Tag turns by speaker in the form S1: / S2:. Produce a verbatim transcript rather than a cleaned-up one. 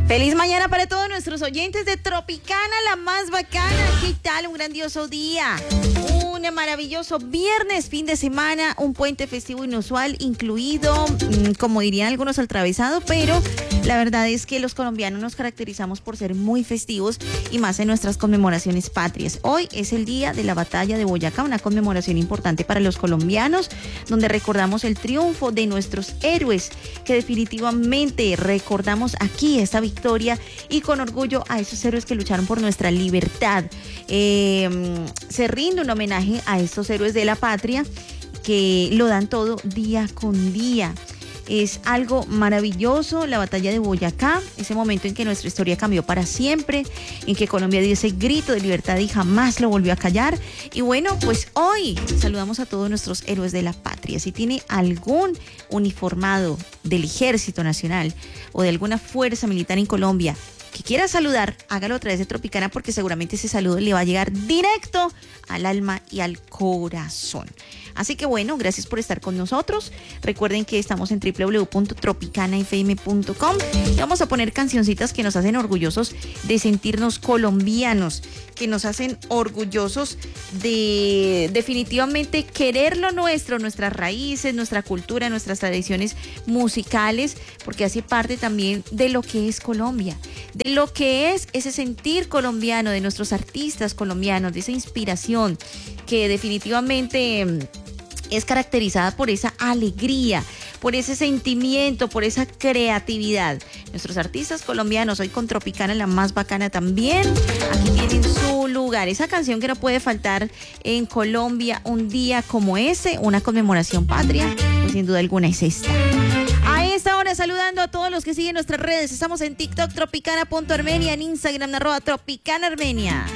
S1: Feliz mañana para todos nuestros oyentes de Tropicana, la más bacana. ¿Qué tal? Un grandioso día. Un maravilloso viernes, fin de semana, un puente festivo inusual incluido, como dirían algunos, atravesado, pero la verdad es que los colombianos nos caracterizamos por ser muy festivos y más en nuestras conmemoraciones patrias. Hoy es el día de la batalla de Boyacá, una conmemoración importante para los colombianos, donde recordamos el triunfo de nuestros héroes, que definitivamente recordamos aquí esta victoria y con orgullo a esos héroes que lucharon por nuestra libertad. Eh, se rinde un homenaje a estos héroes de la patria que lo dan todo día con día. Es algo maravilloso, la batalla de Boyacá, ese momento en que nuestra historia cambió para siempre, en que Colombia dio ese grito de libertad y jamás lo volvió a callar. Y bueno, pues hoy saludamos a todos nuestros héroes de la patria. Si tiene algún uniformado del Ejército Nacional o de alguna fuerza militar en Colombia que quiera saludar, hágalo a través de Tropicana, porque seguramente ese saludo le va a llegar directo al alma y al corazón. Así que bueno, gracias por estar con nosotros. Recuerden que estamos en doble u doble u doble u punto tropicana f m punto com y vamos a poner cancioncitas que nos hacen orgullosos de sentirnos colombianos, que nos hacen orgullosos de definitivamente querer lo nuestro, nuestras raíces, nuestra cultura, nuestras tradiciones musicales, porque hace parte también de lo que es Colombia, de lo que es ese sentir colombiano, de nuestros artistas colombianos, de esa inspiración que definitivamente es caracterizada por esa alegría, por ese sentimiento, por esa creatividad. Nuestros artistas colombianos, hoy con Tropicana, la más bacana también, aquí tienen su lugar. Esa canción que no puede faltar en Colombia un día como ese, una conmemoración patria, pues sin duda alguna es esta. A esta hora saludando a todos los que siguen nuestras redes. Estamos en TikTok, tropicana punto armenia, en Instagram, arroba tropicana armenia.